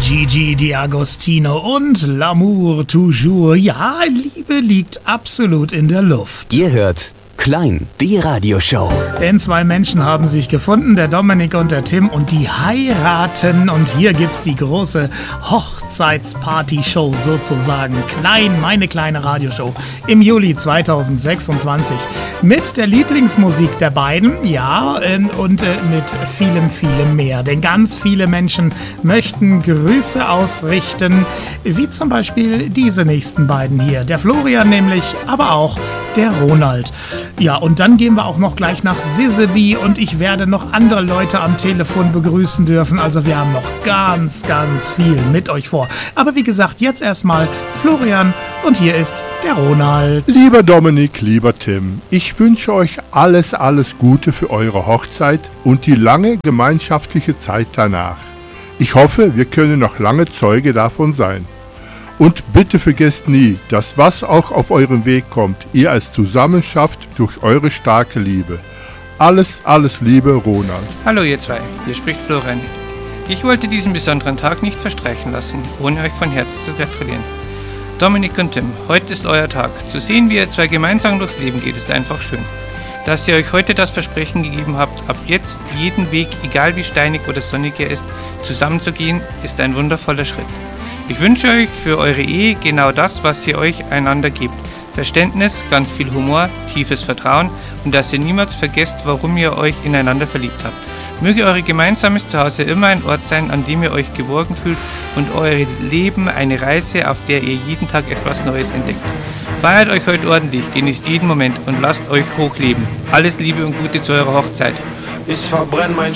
Gigi D'Agostino und L'amour toujours. Ja, Liebe liegt absolut in der Luft. Ihr hört Klein, die Radioshow. Denn zwei Menschen haben sich gefunden, der Dominik und der Tim, und die heiraten. Und hier gibt's die große Hochzeitsparty-Show sozusagen. Klein, meine kleine Radioshow im Juli 2026. Mit der Lieblingsmusik der beiden, ja, und mit vielem, vielem mehr. Denn ganz viele Menschen möchten Grüße ausrichten, wie zum Beispiel diese nächsten beiden hier. Der Florian nämlich, aber auch der Ronald. Ja, und dann gehen wir auch noch gleich nach Siseby und ich werde noch andere Leute am Telefon begrüßen dürfen. Also wir haben noch ganz, ganz viel mit euch vor. Aber wie gesagt, jetzt erstmal Florian und hier ist der Ronald. Lieber Dominik, lieber Tim, ich wünsche euch alles Gute für eure Hochzeit und die lange gemeinschaftliche Zeit danach. Ich hoffe, wir können noch lange Zeuge davon sein. Und bitte vergesst nie, dass was auch auf eurem Weg kommt, ihr es zusammen schafft durch eure starke Liebe. Alles Liebe, Ronald. Hallo ihr zwei, hier spricht Florian. Ich wollte diesen besonderen Tag nicht verstreichen lassen, ohne euch von Herzen zu gratulieren. Dominik und Tim, heute ist euer Tag. Zu sehen, wie ihr zwei gemeinsam durchs Leben geht, ist einfach schön. Dass ihr euch heute das Versprechen gegeben habt, ab jetzt jeden Weg, egal wie steinig oder sonnig er ist, zusammenzugehen, ist ein wundervoller Schritt. Ich wünsche euch für eure Ehe genau das, was ihr euch einander gebt. Verständnis, ganz viel Humor, tiefes Vertrauen und dass ihr niemals vergesst, warum ihr euch ineinander verliebt habt. Möge eure gemeinsames Zuhause immer ein Ort sein, an dem ihr euch geborgen fühlt und euer Leben eine Reise, auf der ihr jeden Tag etwas Neues entdeckt. Feiert euch heute ordentlich, genießt jeden Moment und lasst euch hochleben. Alles Liebe und Gute zu eurer Hochzeit. Ich verbrenn mein